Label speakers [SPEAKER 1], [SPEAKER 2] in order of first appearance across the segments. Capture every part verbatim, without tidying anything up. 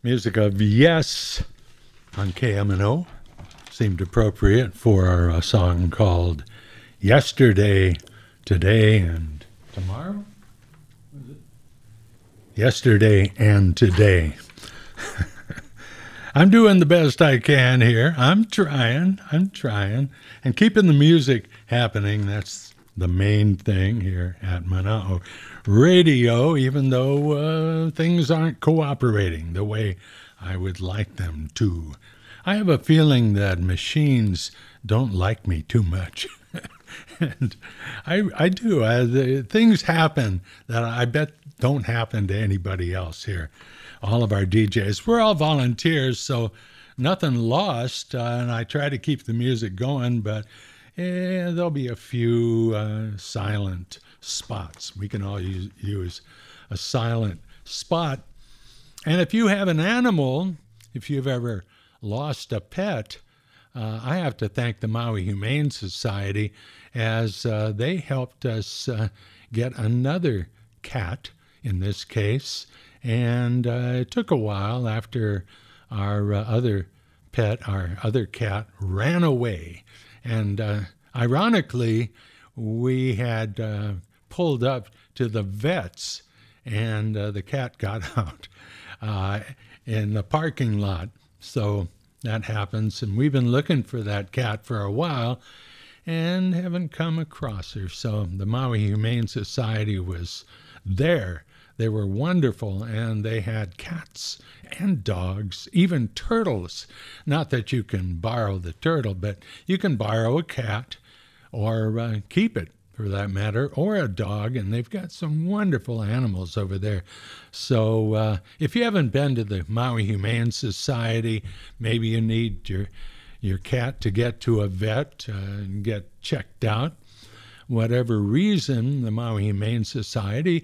[SPEAKER 1] Music of Yes on K M N O seemed appropriate for our uh, song called Yesterday, Today, and Tomorrow? Was it? Yesterday and Today. I'm doing the best I can here. I'm trying. I'm trying. And keeping the music happening, that's the main thing here at Mana'o Radio, even though uh, things aren't cooperating the way I would like them to. I have a feeling that machines don't like me too much. And I, I do. I, the, things happen that I bet don't happen to anybody else here. All of our D Js, we're all volunteers, so nothing lost. Uh, and I try to keep the music going, but eh, there'll be a few uh, silent spots. We can all use, use a silent spot. And if you have an animal, if you've ever lost a pet, uh, I have to thank the Maui Humane Society as uh, they helped us uh, get another cat in this case. And uh, it took a while after our uh, other pet, our other cat, ran away. And uh, ironically, we had uh, pulled up to the vet's, and uh, the cat got out uh, in the parking lot. So that happens. And we've been looking for that cat for a while and haven't come across her. So the Maui Humane Society was there. They were wonderful, and they had cats and dogs, even turtles. Not that you can borrow the turtle, but you can borrow a cat or uh, keep it, for that matter, or a dog, and they've got some wonderful animals over there. So uh, if you haven't been to the Maui Humane Society, maybe you need your, your cat to get to a vet uh, and get checked out. Whatever reason, the Maui Humane Society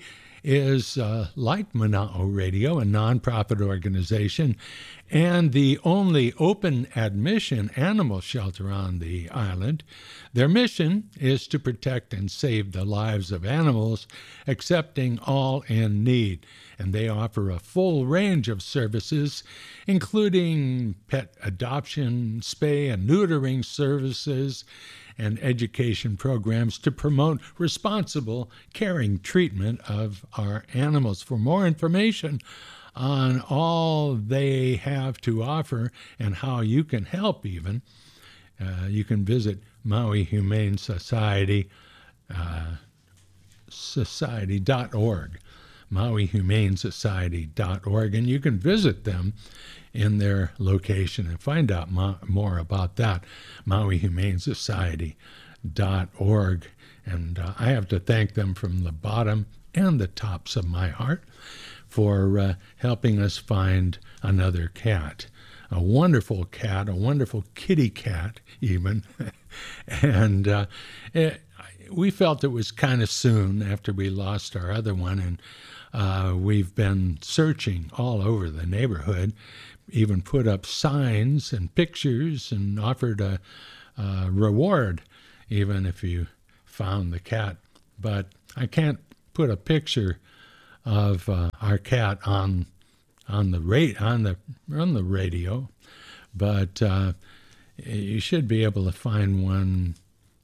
[SPEAKER 1] is uh, like Mana'o Radio, a nonprofit organization, and the only open admission animal shelter on the island. Their mission is to protect and save the lives of animals, accepting all in need. And they offer a full range of services, including pet adoption, spay and neutering services, and education programs to promote responsible, caring treatment of our animals. For more information on all they have to offer and how you can help even, uh, you can visit Maui Humane Society, uh, society dot org, Maui Humane Society dot org, and you can visit them in their location and find out mo- more about that, Maui Humane Society dot org. And uh, I have to thank them from the bottom and the tops of my heart for uh, helping us find another cat. A wonderful cat, a wonderful kitty cat even. and uh, it, we felt it was kind of soon after we lost our other one, and uh, we've been searching all over the neighborhood, even put up signs and pictures and offered a, a reward even if you found the cat. But I can't put a picture of uh, our cat on on the rate on the on the radio, but uh, you should be able to find one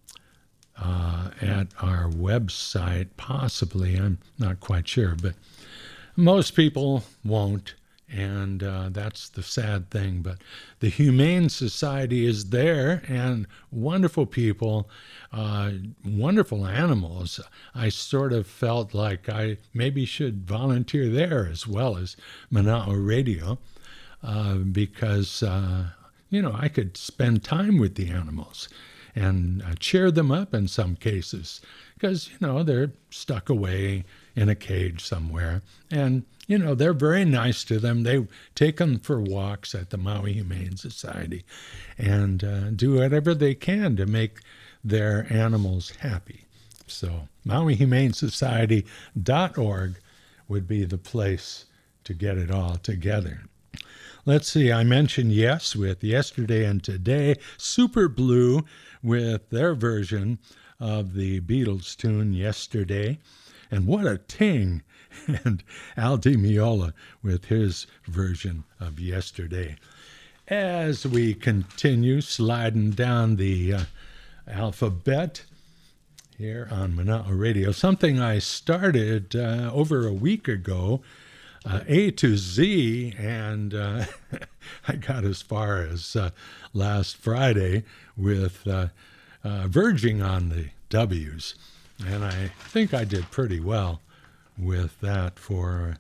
[SPEAKER 1] uh, at our website, possibly. I'm not quite sure, but most people won't, and uh, that's the sad thing. But the Humane Society is there, and wonderful people, uh, wonderful animals. I sort of felt like I maybe should volunteer there as well as Mana'o Radio, uh, because, uh, you know, I could spend time with the animals and uh, cheer them up in some cases, because, you know, they're stuck away in a cage somewhere. And, you know, they're very nice to them. They take them for walks at the Maui Humane Society and uh, do whatever they can to make their animals happy. So Maui Humane Society dot org would be the place to get it all together. Let's see, I mentioned Yes with Yesterday and Today, Super Blue with their version of the Beatles tune Yesterday. And what a ting and Al Di Meola with his version of Yesterday. As we continue sliding down the uh, alphabet here on Mana'o Radio, something I started uh, over a week ago, uh, A to Z, and uh, I got as far as uh, last Friday with uh, uh, verging on the W's, and I think I did pretty well with that for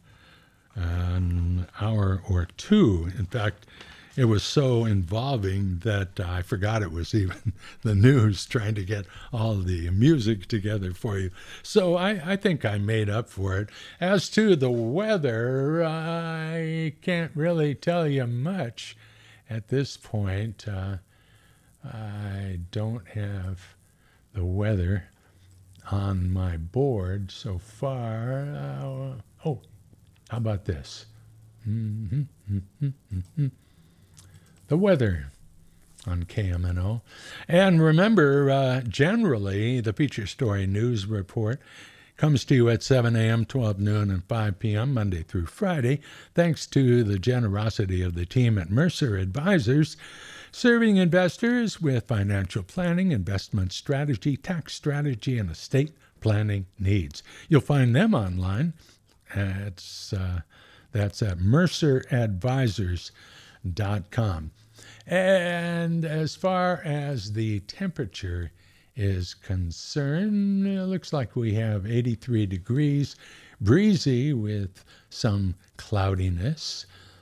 [SPEAKER 1] an hour or two. In fact, it was so involving that I forgot it was even the news, trying to get all the music together for you. So I, I think I made up for it. As to the weather, I can't really tell you much at this point. Uh, I don't have the weather on my board so far. Uh, oh, how about this? Mm-hmm, mm-hmm, mm-hmm. The weather on K M N O. And remember, uh, generally, the Feature Story News Report comes to you at seven a.m., twelve noon, and five p.m., Monday through Friday, thanks to the generosity of the team at Mercer Advisors, serving investors with financial planning, investment strategy, tax strategy, and estate planning needs. You'll find them online. It's, uh, that's at mercer advisors dot com. And as far as the temperature is concerned, it looks like we have eighty-three degrees, breezy with some cloudiness,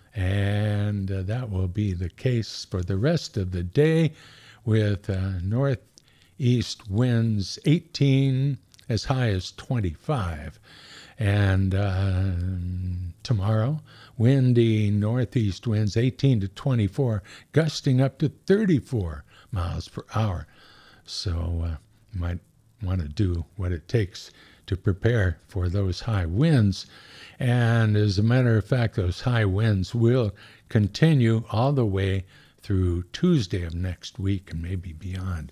[SPEAKER 1] and uh, that will be the case for the rest of the day with uh, northeast winds eighteen, as high as twenty-five. And uh, tomorrow, windy northeast winds eighteen to twenty-four, gusting up to thirty-four miles per hour. So uh, you might want to do what it takes to prepare for those high winds. And as a matter of fact, those high winds will continue all the way through Tuesday of next week and maybe beyond.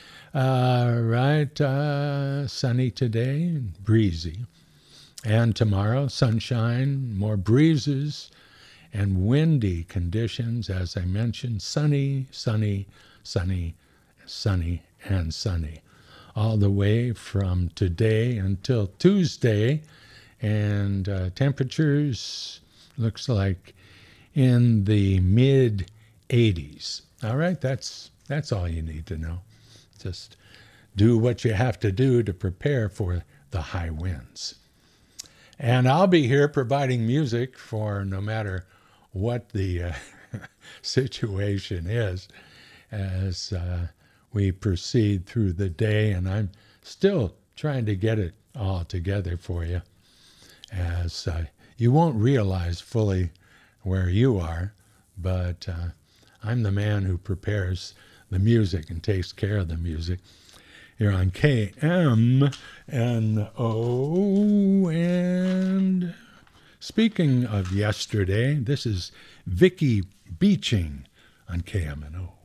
[SPEAKER 1] Uh, right, uh, sunny today, breezy. And tomorrow, sunshine, more breezes, and windy conditions. As I mentioned, sunny, sunny, sunny, sunny, and sunny. All the way from today until Tuesday. And uh, temperatures looks like in the mid eighties. All right, that's, that's all you need to know. Just do what you have to do to prepare for the high winds. And I'll be here providing music for no matter what the uh, situation is as uh, we proceed through the day. And I'm still trying to get it all together for you, as uh, you won't realize fully where you are, but uh, I'm the man who prepares the music and takes care of the music here on K M N O. And speaking of yesterday, this is Vicky Beaching on K M N O.